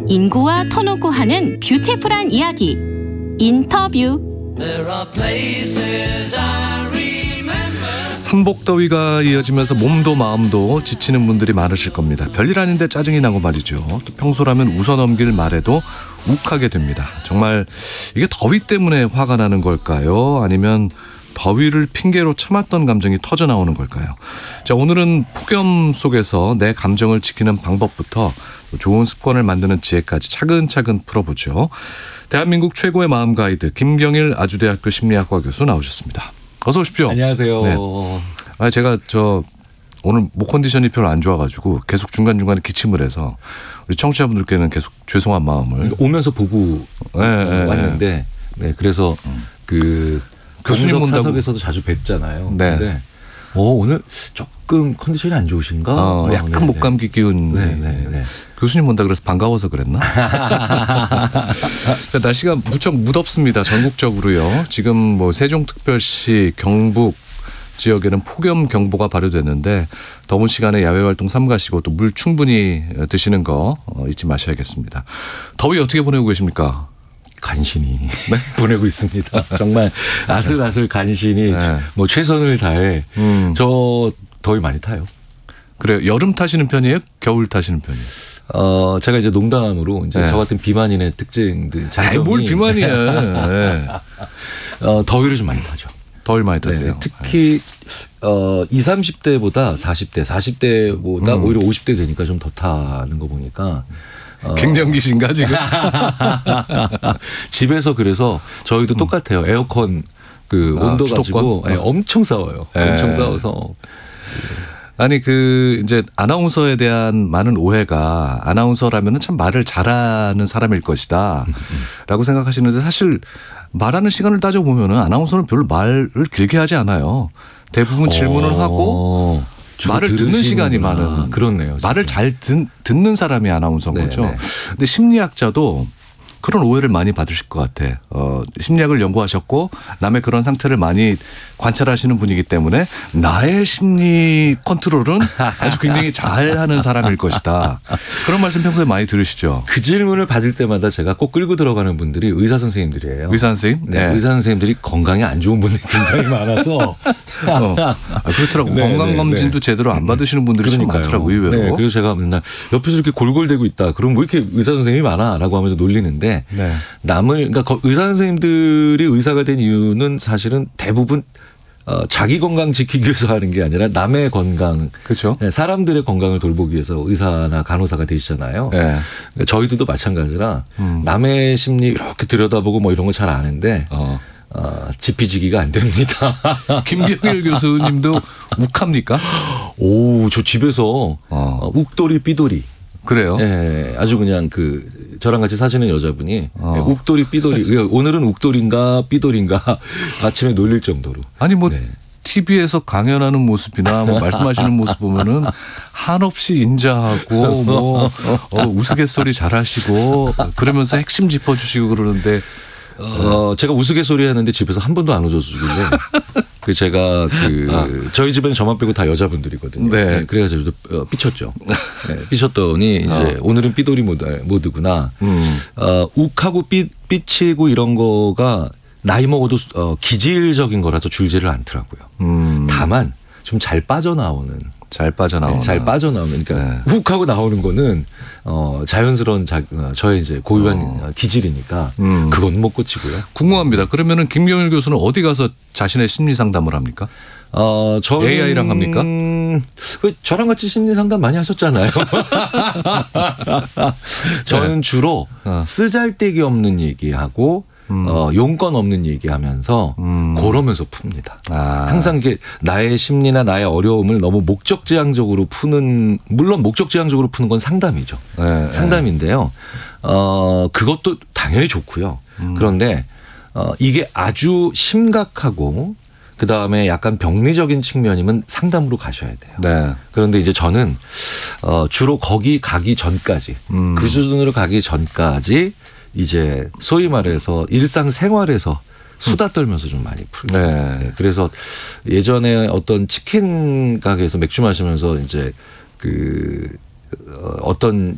인구와 터놓고 하는 뷰티풀한 이야기 인터뷰. 삼복더위가 이어지면서 몸도 마음도 지치는 분들이 많으실 겁니다. 별일 아닌데 짜증이 나고 말이죠. 또 평소라면 웃어넘길 말에도 욱하게 됩니다. 정말 이게 더위 때문에 화가 나는 걸까요? 아니면 더위를 핑계로 참았던 감정이 터져 나오는 걸까요? 자, 오늘은 폭염 속에서 내 감정을 지키는 방법부터 좋은 습관을 만드는 지혜까지 차근차근 풀어보죠. 대한민국 최고의 마음 가이드 김경일 아주대학교 심리학과 교수 나오셨습니다. 어서 오십시오. 안녕하세요. 네. 제가 오늘 목 컨디션이 별로 안 좋아가지고 계속 중간중간에 기침을 해서 우리 청취자분들께는 계속 죄송한 마음을 오면서 보고 왔는데 네, 그래서 그 교수님 문사석에서도 자주 뵙잖아요. 네. 근데 오늘 조금 컨디션이 안 좋으신가? 약간 목감기 기운. 네. 교수님 온다 그래서 반가워서 그랬나? 날씨가 무척 무덥습니다. 전국적으로요. 지금 뭐 세종특별시, 경북 지역에는 폭염 경보가 발효됐는데 더운 시간에 야외 활동 삼가시고 또 물 충분히 드시는 거 잊지 마셔야겠습니다. 더위 어떻게 보내고 계십니까? 간신히 보내고 있습니다. 정말 아슬아슬 간신히 뭐 최선을 다해. 저 더위 많이 타요. 그래요. 여름 타시는 편이에요? 겨울 타시는 편이에요? 제가 이제 농담으로 이제 저 같은 비만인의 특징들 장점이 뭘 비만이야. 네. 더위를 좀 많이 타죠. 더위 많이 타세요. 네, 특히 20, 30대보다 40대보다 오히려 50대 되니까 좀 더 타는 거 보니까 갱년기신가 지금? 집에서 그래서 저희도 똑같아요. 에어컨 그 온도 가지고 엄청 싸워요. 엄청 싸워서. 아니 이제 아나운서에 대한 많은 오해가 아나운서라면은 참 말을 잘하는 사람일 것이다라고 생각하시는데 사실 말하는 시간을 따져 보면은 아나운서는 별로 말을 길게 하지 않아요. 대부분 질문을 하고 말을 듣는 시간이 많은. 그렇네요. 진짜. 말을 잘 듣는 사람이 아나운서인 거죠. 네네. 근데 심리학자도 그런 오해를 많이 받으실 것 같아. 심리학을 연구하셨고 남의 그런 상태를 많이 관찰하시는 분이기 때문에 나의 심리 컨트롤은 아주 굉장히 잘하는 사람일 것이다. 그런 말씀 평소에 많이 들으시죠? 그 질문을 받을 때마다 제가 꼭 끌고 들어가는 분들이 의사 선생님들이에요. 의사 선생님? 네. 의사 선생님들이 건강에 안 좋은 분들이 굉장히 많아서. 그렇더라고. 건강검진도 제대로 안 받으시는 분들이 참 많더라고요. 의외로. 네. 그래서 제가 맨날 옆에서 이렇게 골골대고 있다. 그럼 뭐 이렇게 의사 선생님이 많아라고 하면서 놀리는데 그러니까 의사 선생님들이 의사가 된 이유는 사실은 대부분 자기 건강 지키기 위해서 하는 게 아니라 남의 건강, 그렇죠. 사람들의 건강을 돌보기 위해서 의사나 간호사가 되시잖아요. 네. 저희들도 마찬가지라 남의 심리 이렇게 들여다보고 뭐 이런 거 잘 아는데 지피지기가 안 됩니다. 김경일 교수님도 욱합니까? 저 집에서 욱돌이 삐돌이. 그래요? 네, 아주 그냥 저랑 같이 사시는 여자분이 욱돌이 삐돌이. 오늘은 욱돌인가 삐돌인가 아침에 놀릴 정도로. 아니 TV에서 강연하는 모습이나 말씀하시는 모습 보면은 한없이 인자하고 우스갯소리 잘하시고 그러면서 핵심 짚어주시고 그러는데. 제가 우스갯소리 하는데 집에서 한 번도 안 웃어주길래 제가 저희 집에는 저만 빼고 다 여자분들이거든요. 네. 그래가지고 삐쳤죠. 네, 삐쳤더니 이제 오늘은 삐돌이 모드구나. 욱하고 삐치고 이런 거가 나이 먹어도 기질적인 거라서 줄지를 않더라고요. 다만 좀 잘 빠져나오는. 그러니까 훅 하고 나오는 거는 자연스러운 저의 이제 고유한 기질이니까 그건 못 고치고요. 궁금합니다. 그러면은 김경일 교수는 어디 가서 자신의 심리 상담을 합니까? 저는 AI랑 합니까? 저랑 같이 심리 상담 많이 하셨잖아요. 저는 주로 쓰잘데기 없는 얘기하고 용건 없는 얘기하면서 그러면서 풉니다. 항상 이게 나의 심리나 나의 어려움을 너무 목적지향적으로 푸는, 물론 목적지향적으로 푸는 건 상담이죠. 상담인데요. 그것도 당연히 좋고요. 그런데 이게 아주 심각하고 그다음에 약간 병리적인 측면이면 상담으로 가셔야 돼요. 네. 그런데 이제 저는 주로 거기 가기 전까지 그 수준으로 가기 전까지 이제 소위 말해서 일상생활에서 수다 떨면서 좀 많이 풀고. 네. 그래서 예전에 어떤 치킨 가게에서 맥주 마시면서 이제 어떤